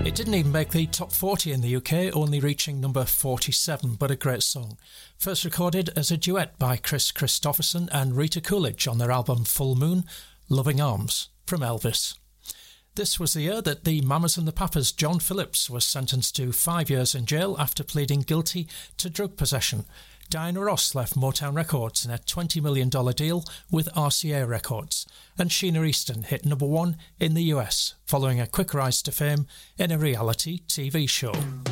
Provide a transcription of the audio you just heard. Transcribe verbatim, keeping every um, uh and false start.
It didn't even make the top forty in the U K, only reaching number forty-seven, but a great song. First recorded as a duet by Chris Christopherson and Rita Coolidge on their album Full Moon, Loving Arms, from Elvis. This was the year that the Mamas and the Papas John Phillips was sentenced to five years in jail after pleading guilty to drug possession. Diana Ross left Motown Records in a twenty million dollars deal with R C A Records, and Sheena Easton hit number one in the U S, following a quick rise to fame in a reality T V show.